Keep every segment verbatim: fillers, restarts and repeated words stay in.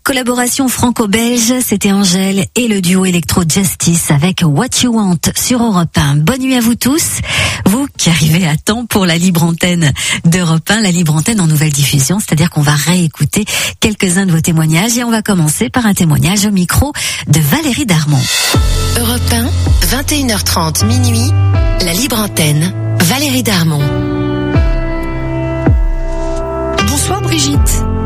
Collaboration franco-belge, c'était Angèle et le duo Electro Justice avec What You Want sur Europe un. Bonne nuit à vous tous, vous qui arrivez à temps pour la libre antenne d'Europe un, la libre antenne en nouvelle diffusion, c'est-à-dire qu'on va réécouter quelques-uns de vos témoignages et on va commencer par un témoignage au micro de Valérie Darmon. Europe un, vingt et une heures trente, minuit, la libre antenne, Valérie Darmon. Bonsoir Brigitte.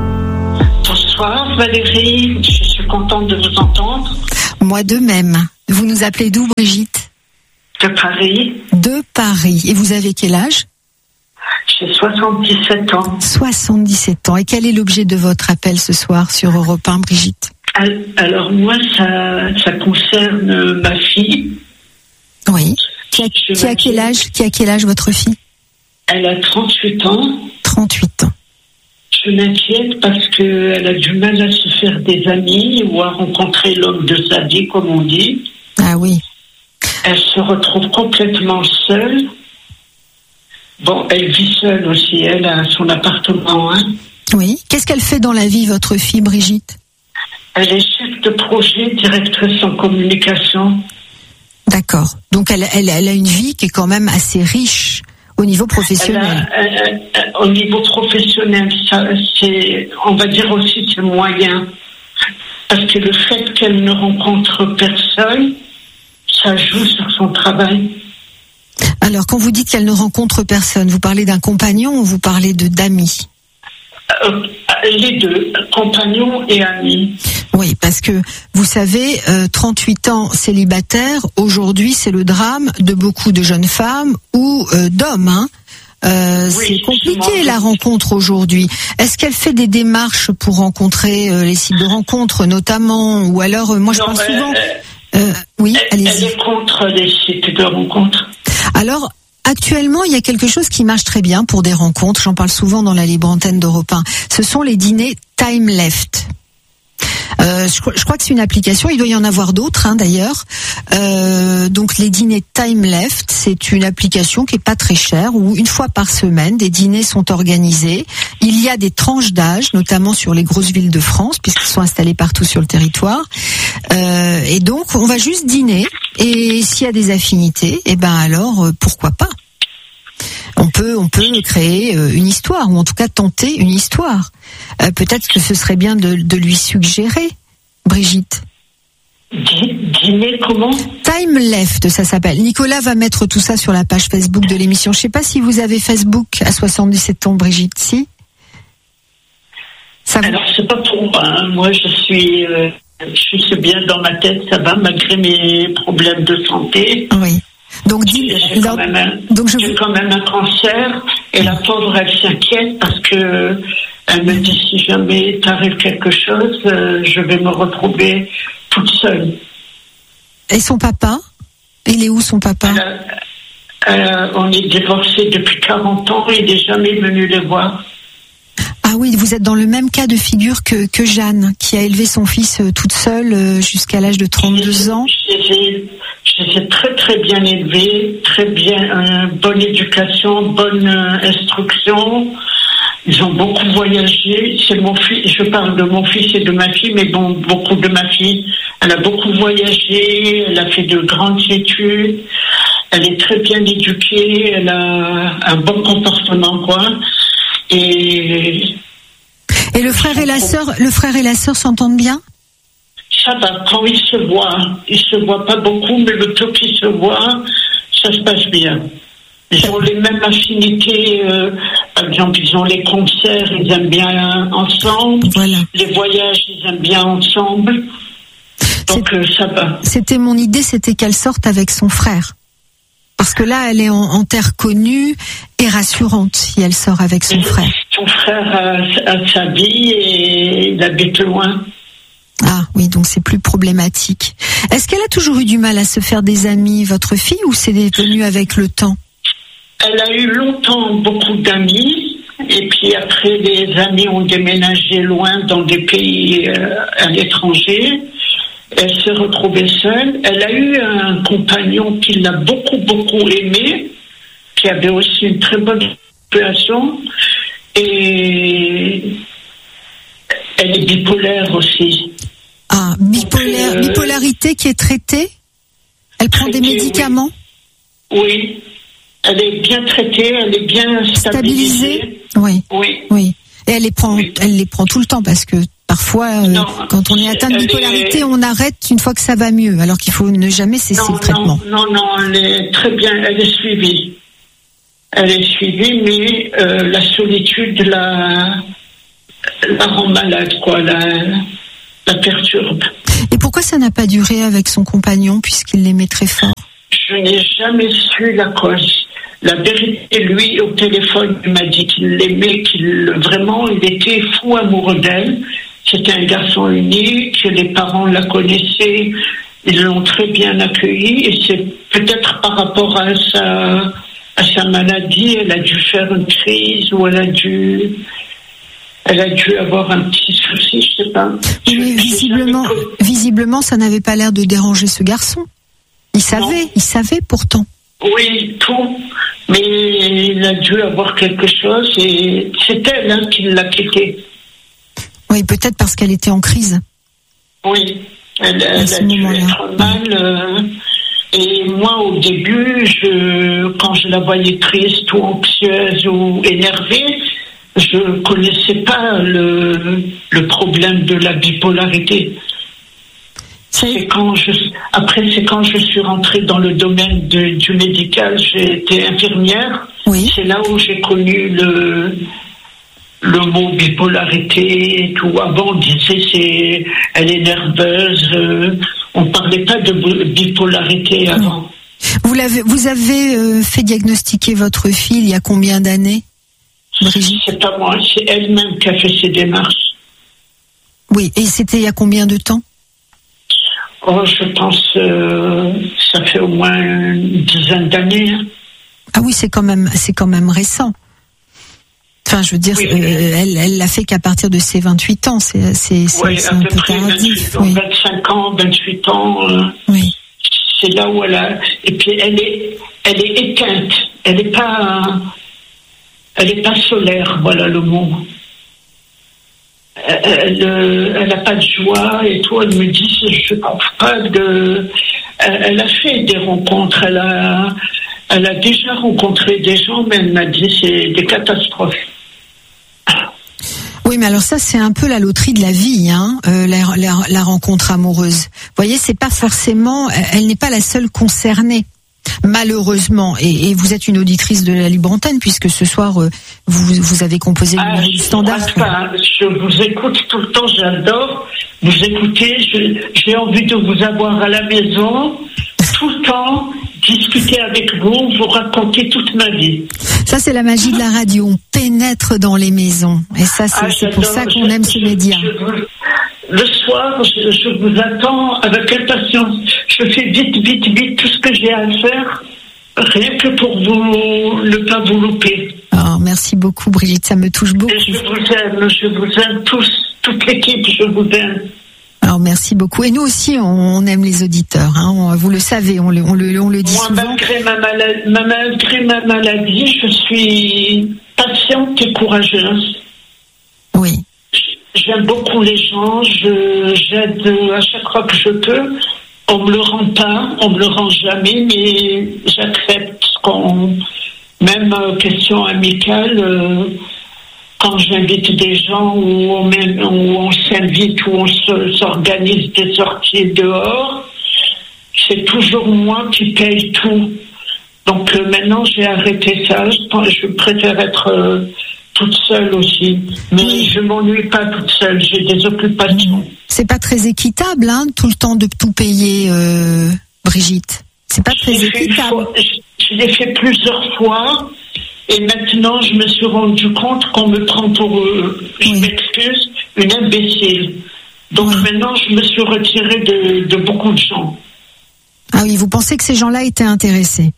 Bonsoir Valérie, je suis contente de vous entendre. Moi de même. Vous nous appelez d'où Brigitte ? De Paris. De Paris. Et vous avez quel âge ? J'ai soixante-dix-sept ans. soixante-dix-sept ans. Et quel est l'objet de votre appel ce soir sur Europe un, Brigitte ? Alors moi, ça, ça concerne ma fille. Oui. Qui a, qui a quel âge, qui a quel âge votre fille ? Elle a trente-huit ans. trente-huit ans. Je m'inquiète parce qu'elle a du mal à se faire des amis ou à rencontrer l'homme de sa vie, comme on dit. Ah oui. Elle se retrouve complètement seule. Bon, elle vit seule aussi, elle a son appartement. Hein. Oui. Qu'est-ce qu'elle fait dans la vie, votre fille, Brigitte ? Elle est chef de projet, directrice en communication. D'accord. Donc elle, elle, elle a une vie qui est quand même assez riche au niveau professionnel. Elle a, elle, elle, au niveau professionnel, ça, c'est, on va dire aussi c'est moyen. Parce que le fait qu'elle ne rencontre personne, ça joue sur son travail. Alors, quand vous dites qu'elle ne rencontre personne, vous parlez d'un compagnon ou vous parlez de d'amis ? Euh, les deux, compagnons et amis. Oui, parce que vous savez, euh, trente-huit ans célibataire, aujourd'hui c'est le drame de beaucoup de jeunes femmes ou euh, d'hommes. Hein. Euh, oui, c'est compliqué la rencontre aujourd'hui. Est-ce qu'elle fait des démarches pour rencontrer euh, les sites de rencontres notamment, ou alors euh, moi je non, parle euh, souvent. Euh, oui, elle, allez-y. Elle est contre les sites de rencontres. Alors. Actuellement, il y a quelque chose qui marche très bien pour des rencontres. J'en parle souvent dans la libre antenne d'Europe un. Ce sont les dîners Time Left. Euh, je, je crois que c'est une application. Il doit y en avoir d'autres, hein, d'ailleurs. Euh, donc, les dîners Time Left, c'est une application qui est pas très chère, où une fois par semaine, des dîners sont organisés. Il y a des tranches d'âge, notamment sur les grosses villes de France, puisqu'ils sont installés partout sur le territoire. Euh, et donc, on va juste dîner. Et s'il y a des affinités, eh ben alors, euh, pourquoi pas ? On peut, on peut créer euh, une histoire, ou en tout cas tenter une histoire. Euh, peut-être que ce serait bien de, de lui suggérer, Brigitte. Dîner comment ? Time Left, ça s'appelle. Nicolas va mettre tout ça sur la page Facebook de l'émission. Je ne sais pas si vous avez Facebook à soixante-dix-sept ans, Brigitte, si ? Ça Alors, c'est pas pour moi. Hein. Moi, je suis... Euh... Je suis bien dans ma tête, ça va, malgré mes problèmes de santé. Oui. Donc, dis, j'ai, quand même un, donc je... j'ai quand même un cancer, et la pauvre, elle s'inquiète parce que elle me dit si jamais t'arrive quelque chose, euh, je vais me retrouver toute seule. Et son papa ? Il est où son papa ? euh, euh, On est divorcés depuis quarante ans, il n'est jamais venu les voir. Ah oui, vous êtes dans le même cas de figure que, que Jeanne, qui a élevé son fils euh, toute seule euh, jusqu'à l'âge de trente-deux ans. Je les ai très très bien élevés, très bien, euh, bonne éducation, bonne euh, instruction. Ils ont beaucoup voyagé. C'est mon fils, je parle de mon fils et de ma fille, mais bon, beaucoup de ma fille. Elle a beaucoup voyagé, elle a fait de grandes études, elle est très bien éduquée, elle a un bon comportement, quoi. Et, et le frère et la sœur, le frère et la sœur s'entendent bien ? Ça va, quand ils se voient, ils se voient pas beaucoup, mais le peu qu'ils se voient, ça se passe bien. Ils ont les mêmes affinités, euh, par exemple, ils ont les concerts, ils aiment bien ensemble, voilà. Les voyages, ils aiment bien ensemble, donc euh, ça va. C'était mon idée, c'était qu'elle sorte avec son frère. Parce que là, elle est en, en terre connue et rassurante si elle sort avec son et frère. Son frère a, a sa vie et il habite loin. Ah oui, donc c'est plus problématique. Est-ce qu'elle a toujours eu du mal à se faire des amis, votre fille, ou c'est devenu avec le temps ? Elle a eu longtemps beaucoup d'amis, et puis après les amis ont déménagé loin dans des pays euh, à l'étranger. Elle s'est retrouvée seule. Elle a eu un compagnon qui l'a beaucoup, beaucoup aimé, qui avait aussi une très bonne situation. Et elle est bipolaire aussi. Ah, bipolaire, euh, bipolarité qui est traitée? Elle prend traitée, des médicaments? Oui. oui. Elle est bien traitée, elle est bien stabilisée. stabilisée. Oui. Oui. Oui. Et elle les prend, oui. elle les prend tout le temps parce que parfois, non, euh, quand on est atteint de bipolarité, est... on arrête une fois que ça va mieux, alors qu'il faut ne jamais cesser non, le traitement. Non, non, non, elle est très bien, elle est suivie. Elle est suivie, mais euh, la solitude la, la rend malade, quoi, la, la perturbe. Et pourquoi ça n'a pas duré avec son compagnon, puisqu'il l'aimait très fort? Je n'ai jamais su la cause. La vérité, lui, au téléphone, il m'a dit qu'il l'aimait, qu'il vraiment, il était fou amoureux d'elle. C'était un garçon unique, les parents la connaissaient, ils l'ont très bien accueilli, et c'est peut-être par rapport à sa, à sa maladie, elle a dû faire une crise, ou elle a dû, elle a dû avoir un petit souci, je sais pas. Mais je, visiblement, je visiblement, ça n'avait pas l'air de déranger ce garçon. Il savait, non. il savait pourtant. Oui, tout. Mais il a dû avoir quelque chose et c'est elle hein, qui l'a quitté. Oui, peut-être parce qu'elle était en crise. Oui, elle, elle a dû être mal. Euh, et moi, au début, je, quand je la voyais triste ou anxieuse ou énervée, je ne connaissais pas le, le problème de la bipolarité. C'est quand je, après, c'est quand je suis rentrée dans le domaine de, du médical, j'ai été infirmière. Oui. C'est là où j'ai connu le, le mot bipolarité et tout. Avant, on disait c'est, elle est nerveuse. Euh, on parlait pas de bipolarité avant. Vous l'avez, vous avez euh, fait diagnostiquer votre fille il y a combien d'années, Brigitte? C'est pas moi, c'est elle-même qui a fait ces démarches. Oui, et c'était il y a combien de temps? Oh, je pense euh, ça fait au moins une dizaine d'années. Ah oui, c'est quand même, c'est quand même récent. Enfin, je veux dire, oui, euh, elle, elle l'a fait qu'à partir de ses vingt-huit ans. C'est, c'est, c'est, oui, c'est à un peu, peu près tardif. Oui. vingt-cinq ans, vingt-huit ans. Euh, oui. C'est là où elle a. Et puis elle est, elle est éteinte. Elle n'est pas, elle est pas solaire. Voilà le mot. Elle, elle n'a pas de joie et tout. Elle me dit, je ne comprends pas de. Elle, elle a fait des rencontres. Elle a, elle a déjà rencontré des gens, mais elle m'a dit c'est des catastrophes. Oui, mais alors ça, c'est un peu la loterie de la vie, hein, euh, la, la, la rencontre amoureuse. Vous voyez, c'est pas forcément. Elle n'est pas la seule concernée. Malheureusement, et, et vous êtes une auditrice de la Libre Antenne, puisque ce soir, euh, vous, vous avez composé le numéro ah, du standard. Pas, je vous écoute tout le temps, j'adore vous écouter, je, j'ai envie de vous avoir à la maison, tout le temps, discuter avec vous, vous raconter toute ma vie. Ça, c'est la magie de la radio, on pénètre dans les maisons, et ça, c'est, ah, c'est pour ça qu'on je, aime ce je, média. Je vous, le soir, je, je vous attends avec impatience. Je fais vite, vite, vite tout ce que j'ai à faire, rien que pour vous ne pas vous louper. Oh, merci beaucoup, Brigitte, ça me touche beaucoup. Et je vous aime, je vous aime tous, toute l'équipe, je vous aime. Alors merci beaucoup. Et nous aussi, on aime les auditeurs. Hein. On, vous le savez, on le, on le, on le dit Moi, souvent. Malgré ma, maladie, malgré ma maladie, je suis patiente et courageuse. Oui. J'aime beaucoup les gens. Je, j'aide à chaque fois que je peux. On me le rend pas, on me le rend jamais, mais j'accepte qu'on, même euh, question amicale. Euh, Quand j'invite des gens où on, même, où on s'invite, où on se, s'organise des sorties dehors, c'est toujours moi qui paye tout. Donc euh, maintenant j'ai arrêté ça. Je, je préfère être euh, toute seule aussi. Mais oui. Je m'ennuie pas toute seule. J'ai des occupations. C'est pas très équitable, hein, tout le temps de tout payer, euh, Brigitte. C'est pas très équitable. Fois, je, je l'ai fait plusieurs fois. Et maintenant, je me suis rendu compte qu'on me prend pour, euh, je oui. m'excuse, une imbécile. Donc oui. Maintenant, je me suis retirée de, de beaucoup de gens. Ah oui, vous pensez que ces gens-là étaient intéressés?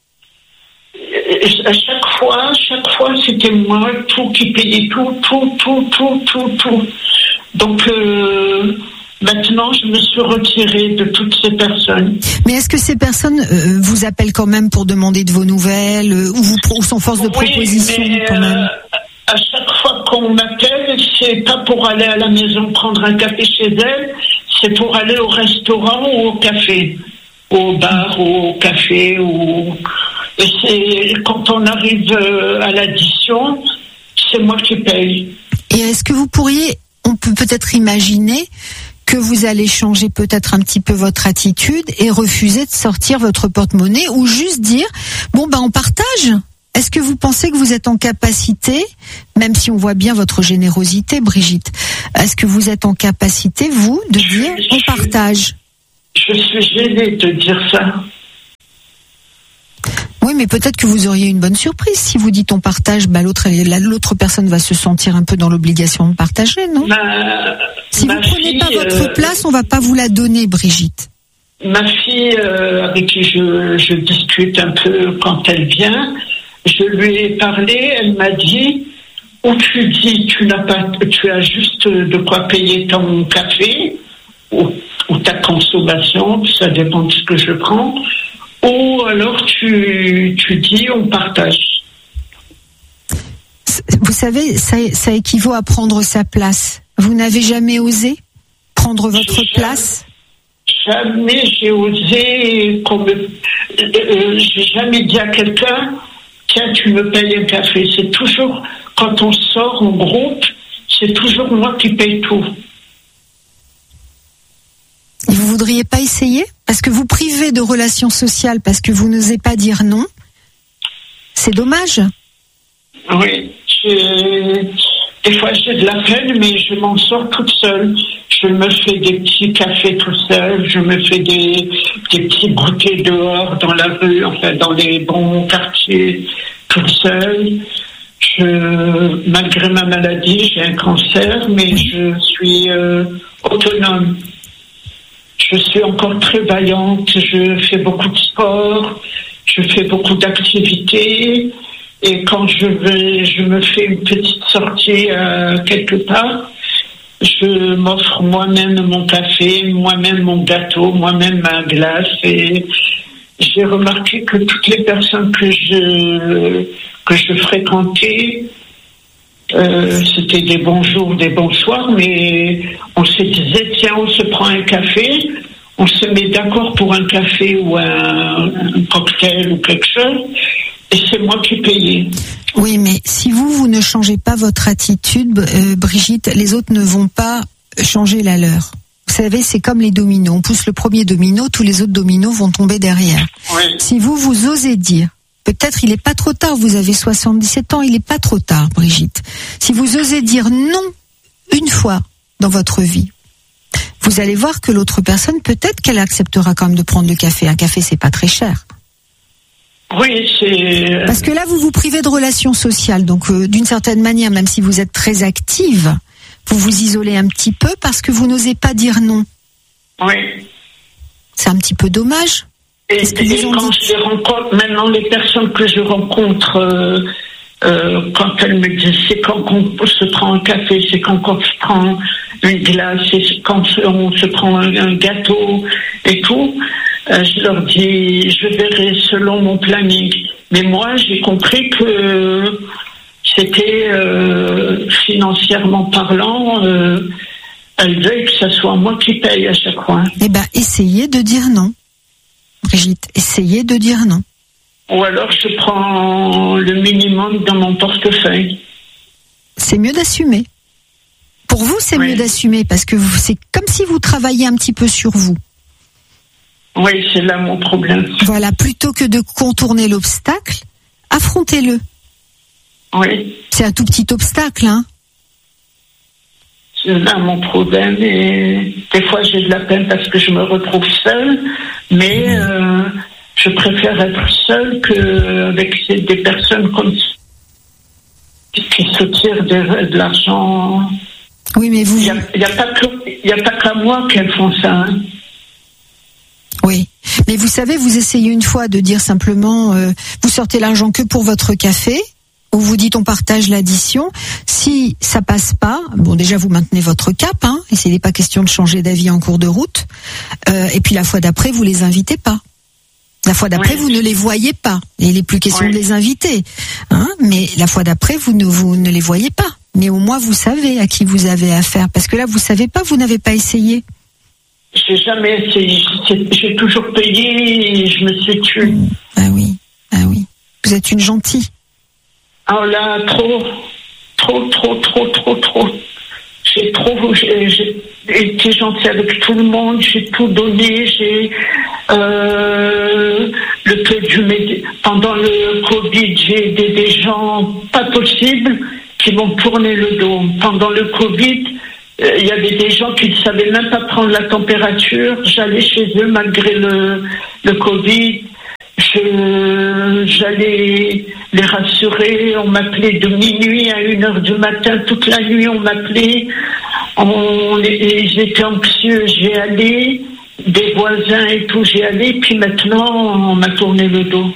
À chaque fois, chaque fois, c'était moi, tout qui payait tout, tout, tout, tout, tout, tout. Donc, euh, maintenant, je me suis retirée de toutes ces personnes. Mais est-ce que ces personnes euh, vous appellent quand même pour demander de vos nouvelles euh, ou, vous, ou sont force de oui, proposition mais, quand même à chaque fois qu'on m'appelle, c'est pas pour aller à la maison prendre un café chez elle, c'est pour aller au restaurant ou au café, au bar ou au café. Ou... Et c'est quand on arrive à l'addition, c'est moi qui paye. Et est-ce que vous pourriez, on peut peut-être imaginer que vous allez changer peut-être un petit peu votre attitude et refuser de sortir votre porte-monnaie ou juste dire, bon ben on partage. Est-ce que vous pensez que vous êtes en capacité, même si on voit bien votre générosité, Brigitte, est-ce que vous êtes en capacité, vous, de dire on partage ? Je suis gênée de dire ça. Oui, mais peut-être que vous auriez une bonne surprise. Si vous dites on partage, bah l'autre, l'autre personne va se sentir un peu dans l'obligation de partager, non ? ma, Si ma vous ne prenez fille, pas votre euh, place, on ne va pas vous la donner, Brigitte. Ma fille, euh, avec qui je, je discute un peu quand elle vient, je lui ai parlé, elle m'a dit, ou tu dis tu n'as pas, tu as juste de quoi payer ton café ou, ou ta consommation, ça dépend de ce que je prends, ou alors tu, tu dis on partage. Vous savez, ça, ça équivaut à prendre sa place. Vous n'avez jamais osé prendre votre J'ai place ? Jamais j'ai osé, qu'on me, euh, j'ai jamais dit à quelqu'un, tiens, tu me payes un café. C'est toujours, quand on sort en groupe, c'est toujours moi qui paye tout. Et vous voudriez pas essayer ? Parce que vous privez de relations sociales parce que vous n'osez pas dire non. C'est dommage. Oui, j'ai, des fois j'ai de la peine, mais je m'en sors toute seule. Je me fais des petits cafés tout seul, je me fais des, des petits goûters dehors, dans la rue, enfin dans les bons quartiers, toute seule. Je, malgré ma maladie, j'ai un cancer, mais je suis euh, autonome. Je suis encore très vaillante, je fais beaucoup de sport, je fais beaucoup d'activités, et quand je vais, je me fais une petite sortie euh, quelque part, je m'offre moi-même mon café, moi-même mon gâteau, moi-même ma glace, et j'ai remarqué que toutes les personnes que je que je fréquentais, euh, c'était des bons jours, des bons soirs, mais on se disait tiens, on se prend un café, on se met d'accord pour un café ou un, un cocktail ou quelque chose, et c'est moi qui payais. Oui, mais si vous, vous ne changez pas votre attitude, euh, Brigitte, les autres ne vont pas changer la leur. Vous savez, c'est comme les dominos. On pousse le premier domino, tous les autres dominos vont tomber derrière. Oui. Si vous, vous osez dire, peut-être il n'est pas trop tard, vous avez soixante-dix-sept ans, il n'est pas trop tard, Brigitte. Si vous osez dire non une fois dans votre vie, vous allez voir que l'autre personne, peut-être qu'elle acceptera quand même de prendre le café. Un café, c'est pas très cher. Oui, c'est... Parce que là, vous vous privez de relations sociales. Donc, euh, d'une certaine manière, même si vous êtes très active, vous vous isolez un petit peu parce que vous n'osez pas dire non. Oui. C'est un petit peu dommage. Et, Qu'est-ce que et vous en quand dites ? je les rencontre, maintenant les personnes que je rencontre, euh, euh, quand elles me disent c'est quand on se prend un café, c'est quand on se prend une glace, c'est quand on se prend un, un gâteau et tout, euh, je leur dis je verrai selon mon planning. Mais moi j'ai compris que c'était euh, financièrement parlant, euh, elles veulent que ce soit moi qui paye à chaque fois. Eh ben, essayez de dire non. Brigitte, essayez de dire non. Ou alors je prends le minimum dans mon portefeuille. C'est mieux d'assumer. Pour vous, c'est Oui. mieux d'assumer parce que vous, c'est comme si vous travailliez un petit peu sur vous. Oui, c'est là mon problème. Voilà, plutôt que de contourner l'obstacle, affrontez-le. Oui, C'est un tout petit obstacle, hein. c'est là mon problème. Et des fois j'ai de la peine parce que je me retrouve seule, mais euh, je préfère être seule qu'avec des personnes comme qui se tirent de, de l'argent. Oui, mais vous... Il n'y a, il y a pas que, il y a pas qu'à moi qu'elles font ça. Hein. Oui, mais vous savez, vous essayez une fois de dire simplement, euh, vous sortez l'argent que pour votre café, ou vous dites on partage l'addition. Si ça passe pas, bon déjà vous maintenez votre cap, hein, et c'est pas question de changer d'avis en cours de route. Euh, et puis la fois d'après, vous les invitez pas. La fois d'après, Oui. vous ne les voyez pas. Et il n'est plus question Oui. de les inviter. Hein, mais la fois d'après, vous ne, vous ne les voyez pas. Mais au moins, vous savez à qui vous avez affaire. Parce que là, vous savez pas, vous n'avez pas essayé. J'ai jamais essayé. J'ai- J'ai toujours payé et je me suis tuée. Ah oui, ah oui. Vous êtes une gentille. Oh là, trop, trop, trop, trop, trop, trop. J'ai trop, j'ai, j'ai été gentille avec tout le monde, j'ai tout donné, j'ai euh, le peu du médi- pendant le Covid, j'ai aidé des gens pas possibles qui m'ont tourné le dos. Pendant le Covid, euh, il y avait des gens qui ne savaient même pas prendre la température. J'allais chez eux malgré le, le Covid. Je, j'allais les rassurer, on m'appelait de minuit à une heure du matin, toute la nuit on m'appelait, on, ils étaient anxieux, j'ai allé, des voisins et tout, j'ai allé, puis maintenant on m'a tourné le dos.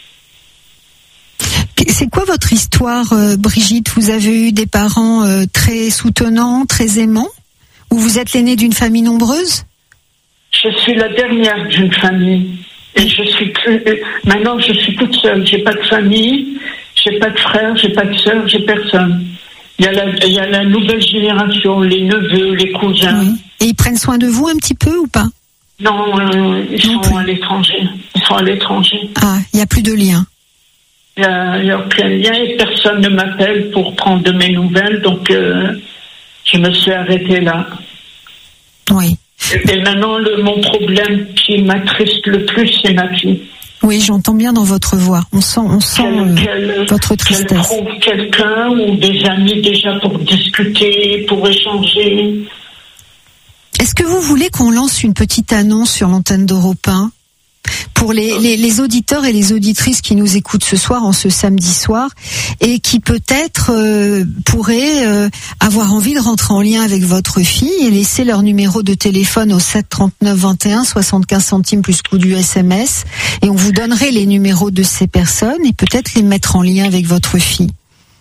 C'est quoi votre histoire, euh, Brigitte? Vous avez eu des parents euh, très soutenants, très aimants? Ou vous êtes l'aînée d'une famille nombreuse? Je suis la dernière d'une famille. Et je suis plus, maintenant je suis toute seule, j'ai pas de famille, j'ai pas de frères, j'ai pas de sœurs, j'ai personne. Il y a la, il y a la nouvelle génération, les neveux, les cousins. Oui. Et ils prennent soin de vous un petit peu ou pas? Non, euh, ils Non sont plus. à l'étranger. Ils sont à l'étranger. Ah, il n'y a plus de lien. Il n'y a, a aucun lien et personne ne m'appelle pour prendre de mes nouvelles, donc euh, je me suis arrêtée là. Oui. Et, et maintenant, le, mon problème qui m'attriste le plus, c'est ma fille. Oui, j'entends bien dans votre voix. On sent, on sent euh, Qu'elle- votre qu'elle tristesse. trouve quelqu'un ou des amis déjà pour discuter, pour échanger. Est-ce que vous voulez qu'on lance une petite annonce sur l'antenne d'Europe un pour les, les, les auditeurs et les auditrices qui nous écoutent ce soir, en ce samedi soir, et qui peut-être euh, pourraient euh, avoir envie de rentrer en lien avec votre fille et laisser leur numéro de téléphone au sept trente-neuf vingt et un, soixante-quinze centimes plus coût du S M S, et on vous donnerait les numéros de ces personnes et peut-être les mettre en lien avec votre fille.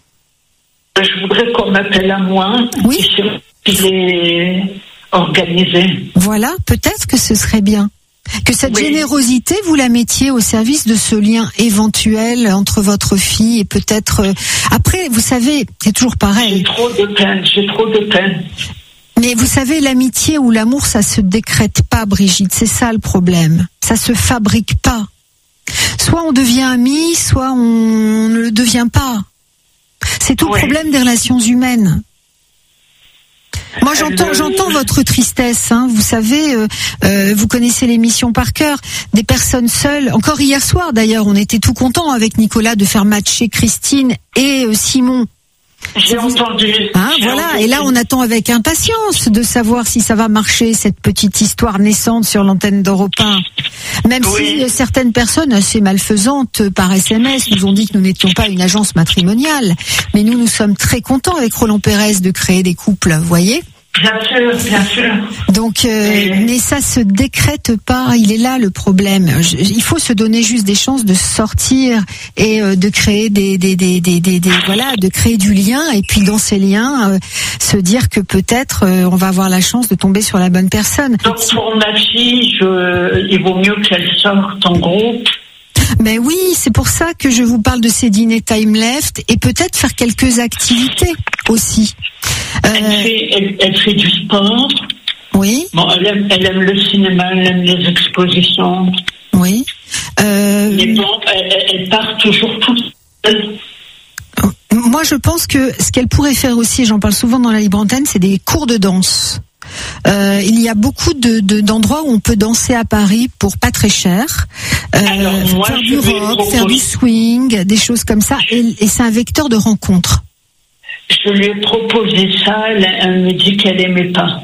Je voudrais qu'on m'appelle à moi. Oui. Et c'est qu'il est organisé. Voilà, peut-être que ce serait bien. Que cette Oui. générosité, vous la mettiez au service de ce lien éventuel entre votre fille et peut-être... euh, Après, vous savez, c'est toujours J'ai pareil. trop de peine, j'ai trop de peine. Mais vous savez, l'amitié ou l'amour, ça se décrète pas, Brigitte. C'est ça le problème. Ça se fabrique pas. Soit on devient amis, soit on ne le devient pas. C'est tout le Oui. problème des relations humaines. Moi, j'entends, Le- j'entends votre tristesse. Hein. Vous savez, euh, euh, vous connaissez l'émission par cœur. Des personnes seules. Encore hier soir, d'ailleurs, on était tout contents avec Nicolas de faire matcher Christine et euh, Simon. J'ai entendu. Hein, j'ai voilà. entendu. Et là, on attend avec impatience de savoir si ça va marcher, cette petite histoire naissante sur l'antenne d'Europe un. Même Oui. si euh, certaines personnes assez malfaisantes euh, par S M S nous ont dit que nous n'étions pas une agence matrimoniale. Mais nous, nous sommes très contents avec Roland Pérez de créer des couples, vous voyez. Bien sûr, bien sûr. Donc, euh, Oui. mais ça se décrète pas. Il est là le problème. Je- il faut se donner juste des chances de sortir et euh, de créer des, des, des, des, des, des- voilà, de créer du lien. Et puis dans ces liens, euh, se dire que peut-être euh, on va avoir la chance de tomber sur la bonne personne. Donc pour ma fille, je, il vaut mieux qu'elle sorte en groupe. Mais oui, c'est pour ça que je vous parle de ces dîners time left et peut-être faire quelques activités aussi. Euh, Elle, fait, elle, elle fait du sport. oui, Bon, elle aime, elle aime le cinéma, elle aime les expositions. oui. Euh, Mais bon, elle, elle part toujours toute seule. Moi, je pense que ce qu'elle pourrait faire aussi, et j'en parle souvent dans la libre antenne, c'est des cours de danse. Euh, il y a beaucoup de, de, d'endroits où on peut danser à Paris pour pas très cher, euh, Alors, moi, faire je du vais rock, proposer- faire du swing, des choses comme ça, et, et c'est un vecteur de rencontre. Je lui ai proposé ça, elle, elle me dit qu'elle aimait pas.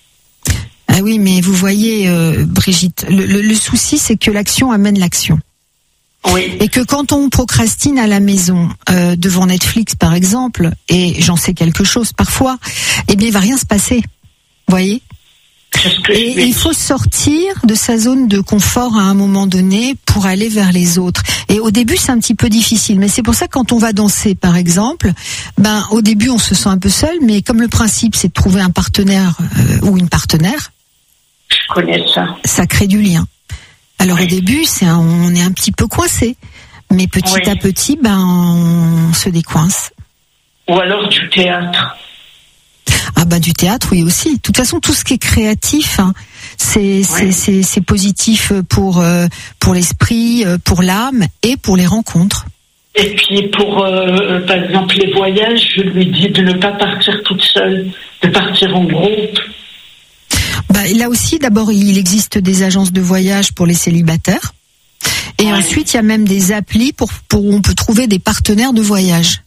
Ah oui, mais vous voyez, euh, Brigitte, le, le, le souci, c'est que l'action amène l'action. Oui. Et que quand on procrastine à la maison, euh, devant Netflix par exemple, et j'en sais quelque chose parfois, eh bien il va rien se passer. Vous voyez ? C'est ce que je Et lui ai il dit. faut sortir de sa zone de confort à un moment donné pour aller vers les autres. Et au début, c'est un petit peu difficile. Mais c'est pour ça que quand on va danser, par exemple, ben, au début, on se sent un peu seul. Mais comme le principe, c'est de trouver un partenaire euh, ou une partenaire, Je connais ça. ça crée du lien. Alors Oui. au début, c'est un- on est un petit peu coincé, mais petit Oui. à petit, ben on se décoince. Ou alors du théâtre. Ah ben du théâtre, oui aussi. De toute façon, tout ce qui est créatif, hein, c'est c'est Oui. c'est c'est positif pour euh, pour l'esprit, euh, pour l'âme et pour les rencontres. Et puis pour, euh, par exemple, les voyages, je lui dis de ne pas partir toute seule, de partir en groupe. Bah, là aussi, d'abord, il existe des agences de voyage pour les célibataires. Et Ouais. ensuite, il y a même des applis pour, pour où on peut trouver des partenaires de voyage.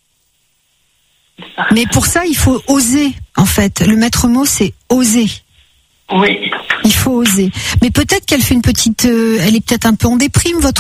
Mais pour ça, il faut oser, en fait. Le maître mot, c'est oser. Oui. Il faut oser. Mais peut-être qu'elle fait une petite... euh, elle est peut-être un peu en déprime, votre